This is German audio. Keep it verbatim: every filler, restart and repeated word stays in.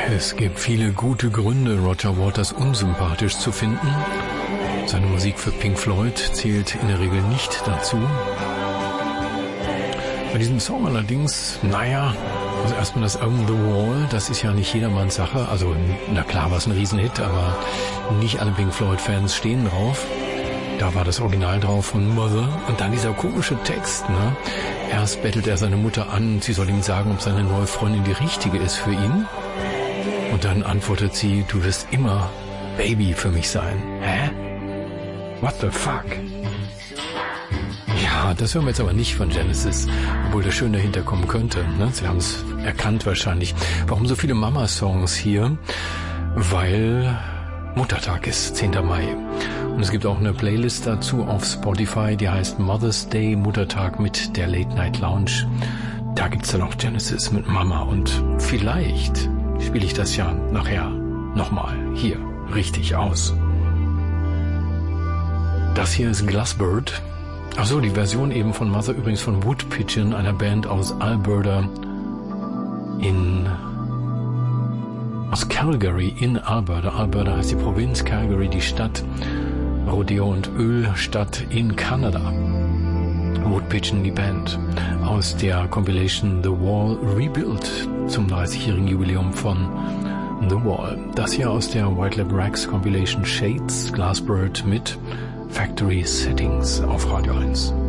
Es gibt viele gute Gründe, Roger Waters unsympathisch zu finden. Seine Musik für Pink Floyd zählt in der Regel nicht dazu. Bei diesem Song allerdings, naja, also erstmal das On the Wall, das ist ja nicht jedermanns Sache. Also, na klar war es ein Riesenhit, aber nicht alle Pink Floyd-Fans stehen drauf. Da war das Original drauf von Mother. Und dann dieser komische Text, ne? Erst bettelt er seine Mutter an, sie soll ihm sagen, ob seine neue Freundin die richtige ist für ihn. Und dann antwortet sie, du wirst immer Baby für mich sein. Hä? What the fuck? Ja, das hören wir jetzt aber nicht von Genesis, obwohl das schön dahinter kommen könnte. Ne? Sie haben es erkannt wahrscheinlich. Warum so viele Mama-Songs hier? Weil Muttertag ist, zehnter Mai. Und es gibt auch eine Playlist dazu auf Spotify, die heißt Mother's Day, Muttertag mit der Late Night Lounge. Da gibt's dann auch Genesis mit Mama und vielleicht spiele ich das ja nachher nochmal hier richtig aus. Das hier ist Glassbird. Achso, die Version eben von Mother übrigens von Wood Pigeon, einer Band aus Alberta in aus Calgary in Alberta. Alberta heißt die Provinz, Calgary die Stadt, Rodeo- und Ölstadt in Kanada. Wood Pigeon, die Band aus der Compilation The Wall Rebuilt zum dreißigjährigen Jubiläum von The Wall. Das hier aus der White Lab Rags Compilation Shades, Glassbird mit Factory Settings auf Radio eins.